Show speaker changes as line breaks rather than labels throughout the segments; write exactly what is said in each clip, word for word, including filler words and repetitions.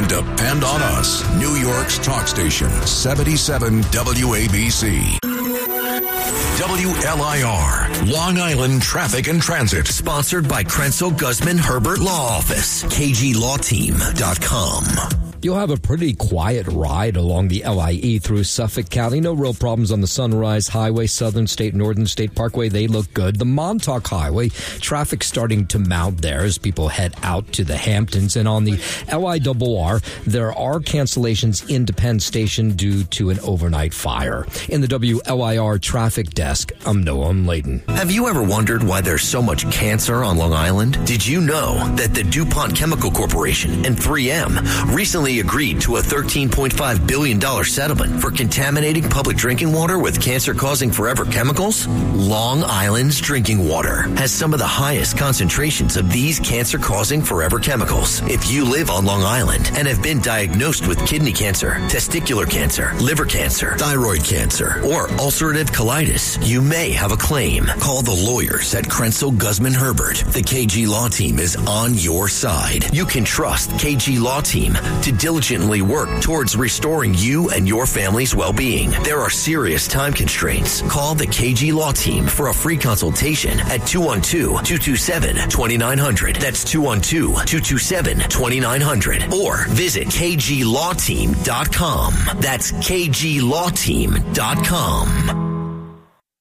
can depend on us. New York's talk station, seventy-seven W A B C. W L I R, Long Island Traffic and Transit.
Sponsored by Krenzel Guzman Herbert Law Office, K G law team dot com.
You'll have a pretty quiet ride along the L I E through Suffolk County. No real problems on the Sunrise Highway, Southern State, Northern State Parkway. They look good. The Montauk Highway, traffic starting to mount there as people head out to the Hamptons. And on the L I R R, there are cancellations in Penn Station due to an overnight fire. In the W L I R traffic desk, I'm Noam Layden.
Have you ever wondered why there's so much cancer on Long Island? Did you know that the DuPont Chemical Corporation and three M recently agreed to a thirteen point five billion dollars settlement for contaminating public drinking water with cancer-causing forever chemicals? Long Island's drinking water has some of the highest concentrations of these cancer-causing forever chemicals. If you live on Long Island and have been diagnosed with kidney cancer, testicular cancer, liver cancer, thyroid cancer, or ulcerative colitis, you may have a claim. Call the lawyers at Krenzel Guzman Herbert. The K G Law Team is on your side. You can trust K G Law Team to diligently work towards restoring you and your family's well-being. There are serious time constraints. Call the K G Law Team for a free consultation at two one two, two two seven, two nine zero zero. That's two one two, two two seven, two nine zero zero. Or visit K G law team dot com. That's K G law team dot com.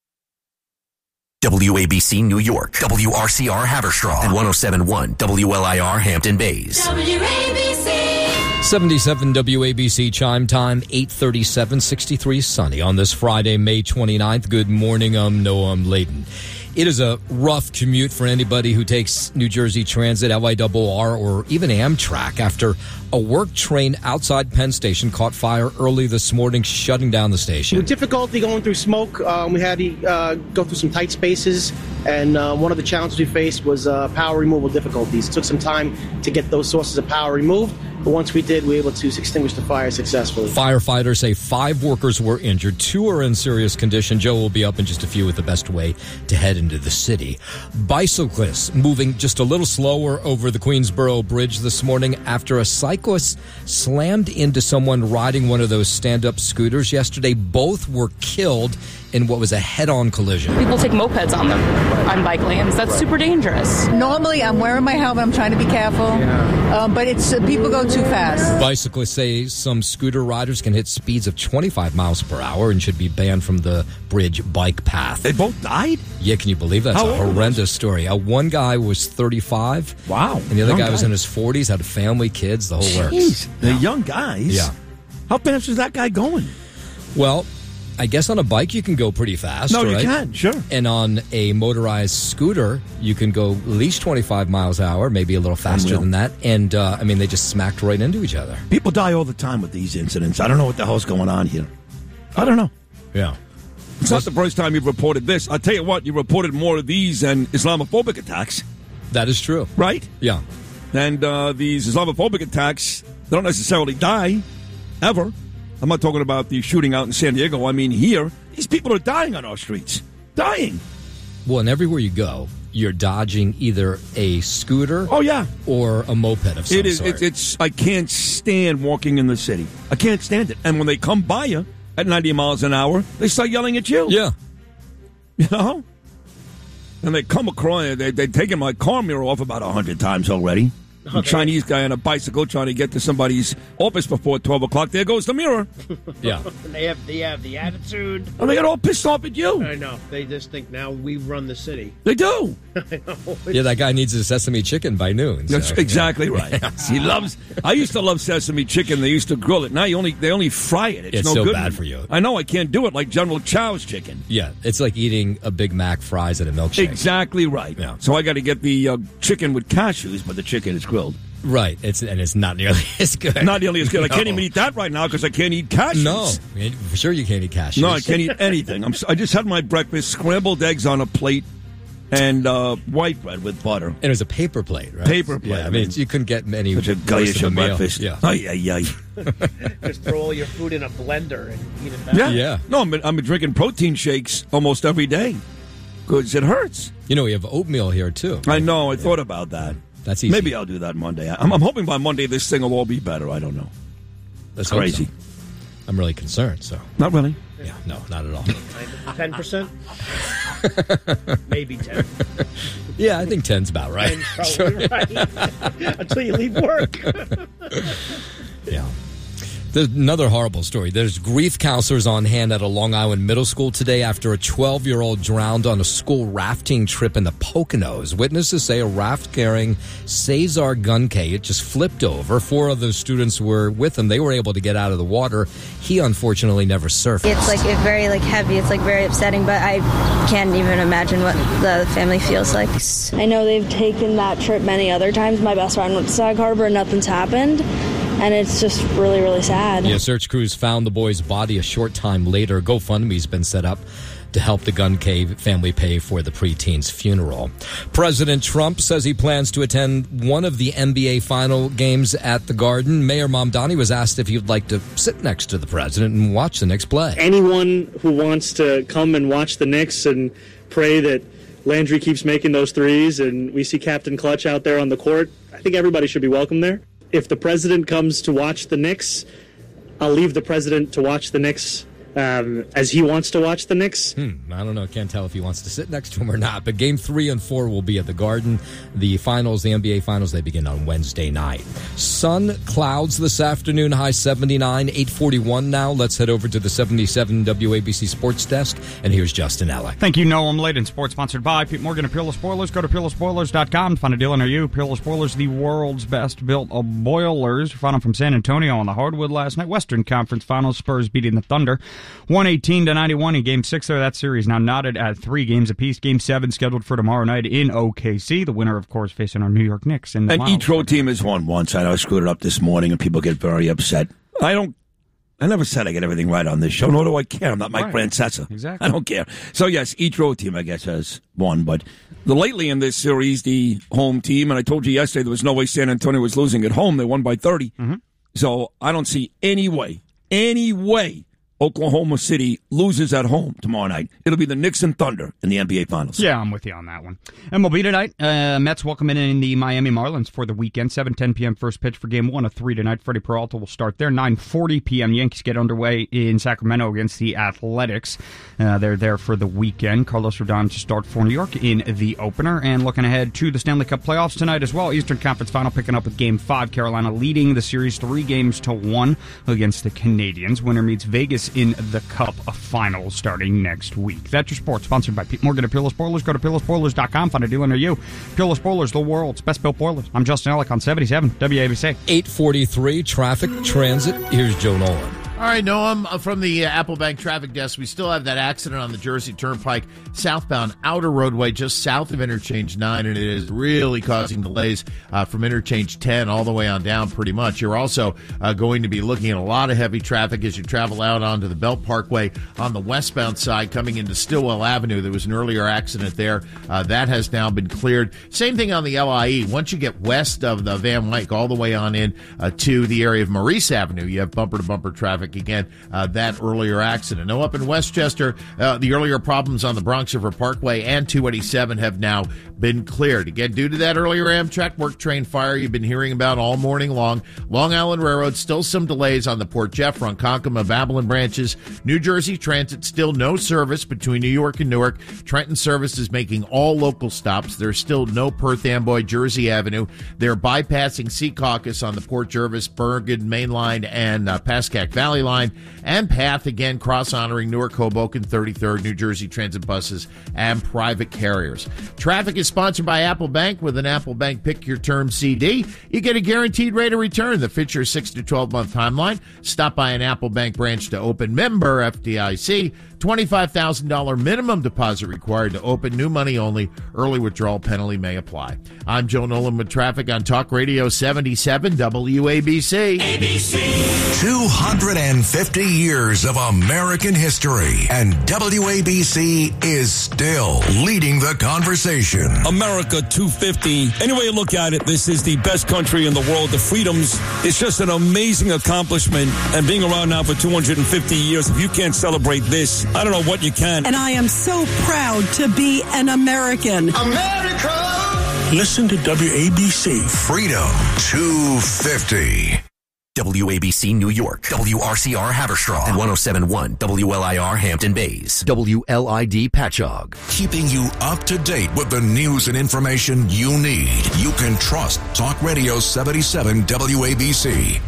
W A B C New York, W R C R Haverstraw, and one oh seven point one W L I R Hampton Bays.
W A B C.
seventy-seven W A B C chime time, eight thirty-seven, sixty-three sunny on this Friday, May twenty-ninth. Good morning, I'm Noam Layden. It is a rough commute for anybody who takes New Jersey Transit, L I R R, or even Amtrak after a work train outside Penn Station caught fire early this morning, shutting down the station.
With difficulty going through smoke, um, we had to uh, go through some tight spaces, and uh, one of the challenges we faced was uh, power removal difficulties. It took some time to get those sources of power removed, but once we did, we were able to extinguish the fire successfully.
Firefighters say five workers were injured. Two are in serious condition. Joe will be up in just a few with the best way to head into the city. Bicyclists moving just a little slower over the Queensboro Bridge this morning after a cyclist slammed into someone riding one of those stand-up scooters yesterday. Both were killed in what was a head-on collision.
People take mopeds on them, on bike lanes. That's super dangerous.
Normally, I'm wearing my helmet. I'm trying to be careful. Yeah. Um, but it's uh, people go too fast.
Bicyclists say some scooter riders can hit speeds of twenty-five miles per hour and should be banned from the bridge bike path.
They both died?
Yeah, can you believe that? That's a horrendous story. Uh, one guy was thirty-five.
Wow.
And the other
young
guy
guy
was in his forties, had a family, kids, the whole
Jeez,
works.
They're
yeah.
young guys.
Yeah.
How fast was that guy going?
Well, I guess on a bike you can go pretty fast.
No,
right?
you can, sure.
And on a motorized scooter, you can go at least twenty-five miles an hour, maybe a little faster
Unreal.
than that. And, uh, I mean, they just smacked right into each other.
People die all the time with these incidents. I don't know what the hell's going on here. I don't know.
Yeah.
It's not the first time you've reported this. I'll tell you what, you reported more of these than Islamophobic attacks.
That is true.
Right?
Yeah.
And uh, these Islamophobic attacks, they don't necessarily die, ever. I'm not talking about the shooting out in San Diego. I mean, here, these people are dying on our streets. Dying.
Well, and everywhere you go, you're dodging either a scooter
oh, yeah.
or a moped of some
it is,
sort.
It's, it's, I can't stand walking in the city. I can't stand it. And when they come by you at ninety miles an hour, they start yelling at you.
Yeah.
You know? And they come across, they, they've taken my car mirror off about a hundred times already. A Chinese guy on a bicycle trying to get to somebody's office before twelve o'clock. There goes the mirror.
Yeah.
And they have, they have the attitude.
And they get all pissed off at you.
I know. They just think now we run the city.
They do.
I know.
Yeah, that guy needs his sesame chicken by noon. So.
That's exactly right. He loves. I used to love sesame chicken. They used to grill it. Now you only they only fry it. It's,
It's
no
so
good
bad for you.
I know. I can't do it like General Chow's chicken.
Yeah, it's like eating a Big Mac fries and a milkshake.
Exactly right.
Yeah.
So I got to get the uh, chicken with cashews, but the chicken is grilled.
Right. It's and it's not nearly as good.
Not nearly as good. I
No.
can't even eat that right now because I can't eat cashews.
No, for sure you can't eat cashews.
No, I can't eat anything. I'm. I just had my breakfast: scrambled eggs on a plate and uh, white bread with butter.
And it was a paper plate, right?
Paper plate.
Yeah, I mean, it's, you couldn't get many.
Such a
worse
guyish
of a meal.
breakfast.
Yeah.
Ay, ay, ay.
Just throw all your food in a blender and eat it back.
Yeah.
Yeah.
No, I'm, I'm drinking protein shakes almost every day because it hurts.
You know, we have oatmeal here too.
I know. I thought about that.
That's easy.
Maybe I'll do that Monday. I'm, I'm hoping by Monday this thing will all be better. I don't know.
That's
crazy.
So. I'm really concerned. So
not really.
Yeah, no, not at all.
Ten percent, maybe ten.
Yeah, I think ten's about right.
ten's probably right. Until you leave work.
Yeah. There's another horrible story. There's grief counselors on hand at a Long Island middle school today after a twelve-year-old drowned on a school rafting trip in the Poconos. Witnesses say a raft-carrying Cesar Gunke, it just flipped over. Four other students were with him. They were able to get out of the water. He, unfortunately, never surfaced.
It's like it's very like heavy. It's like very upsetting, but I can't even imagine what the family feels like.
I know they've taken that trip many other times. My best friend went to Sag Harbor and nothing's happened. And it's just really, really sad.
Yeah, search crews found the boy's body a short time later. GoFundMe's been set up to help the Gunke family pay for the preteen's funeral. President Trump says he plans to attend one of the N B A final games at the Garden. Mayor Mamdani was asked if he'd like to sit next to the president and watch the Knicks play.
Anyone who wants to come and watch the Knicks and pray that Landry keeps making those threes and we see Captain Clutch out there on the court, I think everybody should be welcome there. If the president comes to watch the Knicks, I'll leave the president to watch the Knicks um, as he wants to watch the Knicks.
Hmm, I don't know. Can't tell if he wants to sit next to him or not. But game three and four will be at the Garden. The finals, the N B A finals, they begin on Wednesday night. Sun, clouds this afternoon, high seventy-nine, eight forty-one now. Let's head over to the seventy-seven W A B C Sports Desk. And here's Justin Ellick.
Thank you, Noam. Late in sports, sponsored by Pete Morgan and Peerless Boilers. Go to peerless boilers dot com to find a deal near you. Peerless Boilers, the world's best built of boilers. Found them from San Antonio on the hardwood last night. Western Conference Finals, Spurs beating the Thunder one eighteen to ninety-one in Game six there. That series now knotted at three games apiece. Game seven scheduled for tomorrow night in O K C. The winner, of course, facing our New York Knicks. In the
and each road team has won once. I know I screwed it up this morning, and people get very upset. I don't. I never said I get everything right on this show, nor do I care. I'm not Mike
right.
Francesa.
Exactly.
I don't care. So, yes, each road team, I guess, has won. But the lately in this series, the home team, and I told you yesterday there was no way San Antonio was losing at home. They won by thirty.
Mm-hmm.
So I don't see any way, any way Oklahoma City loses at home tomorrow night. It'll be the Knicks and Thunder in the N B A Finals.
Yeah, I'm with you on that one. M L B tonight, uh, Mets welcome in, in the Miami Marlins for the weekend. seven ten p.m. first pitch for game one of three tonight. Freddie Peralta will start there. nine forty p.m. Yankees get underway in Sacramento against the Athletics. Uh, they're there for the weekend. Carlos Rodon to start for New York in the opener. And looking ahead to the Stanley Cup playoffs tonight as well. Eastern Conference Final picking up with game five. Carolina leading the series three games to one against the Canadians. Winner meets Vegas in the Cup final starting next week. That's your sports, sponsored by Pete Morgan at Peerless Boilers. Go to peerless boilers dot com. Find a dealer near you. Peerless Boilers, the world's best built boilers. I'm Justin Ellick on seventy-seven W A B C.
eight forty-three, traffic, transit. Here's Joe Nolan.
All right, Noam, from the uh, Apple Bank traffic desk, we still have that accident on the Jersey Turnpike, southbound outer roadway just south of Interchange nine, and it is really causing delays uh, from Interchange ten all the way on down pretty much. You're also uh, going to be looking at a lot of heavy traffic as you travel out onto the Belt Parkway on the westbound side coming into Stillwell Avenue. There was an earlier accident there. Uh, that has now been cleared. Same thing on the L I E. Once you get west of the Van Wyck all the way on in uh, to the area of Maurice Avenue, you have bumper-to-bumper traffic again, uh, that earlier accident. Now, up in Westchester, uh, the earlier problems on the Bronx River Parkway and two eighty-seven have now been cleared. Again, due to that earlier Amtrak work train fire you've been hearing about all morning long, Long Island Railroad, still some delays on the Port Jeff, Ronkonkoma, Babylon branches. New Jersey Transit, still no service between New York and Newark. Trenton Service is making all local stops. There's still no Perth Amboy, Jersey Avenue. They're bypassing Secaucus on the Port Jervis, Bergen Main Line, and uh, Pascack Valley Line, and Path, again, cross-honoring Newark, Hoboken, thirty-third, New Jersey Transit buses, and private carriers. Traffic is sponsored by Apple Bank. With an Apple Bank Pick Your Term C D, you get a guaranteed rate of return that fits your six to twelve month timeline. Stop by an Apple Bank branch to open. Member F D I C. twenty-five thousand dollars minimum deposit required to open. New money only. Early withdrawal penalty may apply. I'm Joe Nolan with traffic on Talk Radio seventy-seven W A B C.
A B C. two hundred fifty years of American history, and W A B C is still leading the conversation.
America two fifty. Any way you look at it, this is the best country in the world. The freedoms, it's just an amazing accomplishment. And being around now for two hundred fifty years, if you can't celebrate this, I don't know what you can.
And I am so proud to be an American.
America!
Listen to W A B C.
Freedom two fifty.
W A B C New York, W R C R Haverstraw, and one oh seven point one W L I R Hampton Bays, W L I D Patchogue.
Keeping you up to date with the news and information you need. You can trust Talk Radio seventy-seven W A B C.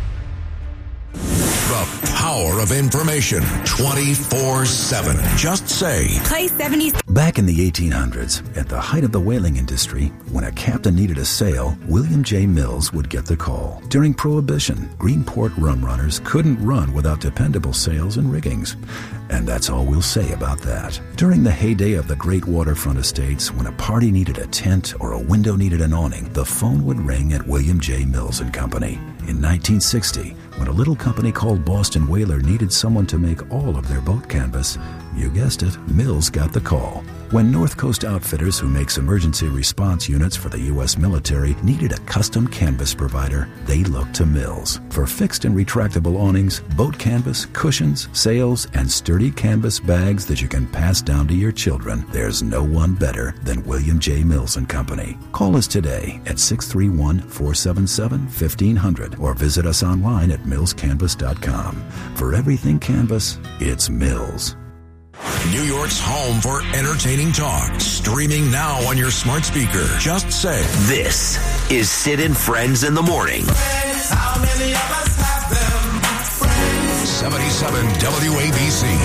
The power of information twenty-four seven. Just say.
Play seventy.
Back in the eighteen hundreds, at the height of the whaling industry, when a captain needed a sail, William J. Mills would get the call. During Prohibition, Greenport rum runners couldn't run without dependable sails and riggings. And that's all we'll say about that. During the heyday of the great waterfront estates, when a party needed a tent or a window needed an awning, the phone would ring at William J. Mills and Company. In nineteen sixty, when a little company called Boston Whaler needed someone to make all of their boat canvas, you guessed it, Mills got the call. When North Coast Outfitters, who makes emergency response units for the U S military, needed a custom canvas provider, they looked to Mills. For fixed and retractable awnings, boat canvas, cushions, sails, and sturdy canvas bags that you can pass down to your children, there's no one better than William J. Mills and Company. Call us today at six three one, four seven seven, fifteen hundred or visit us online at mills canvas dot com. For everything canvas, it's Mills.
New York's home for entertaining talk. Streaming now on your smart speaker. Just say.
This is Sid and Friends in the Morning.
seventy-seven W A B C.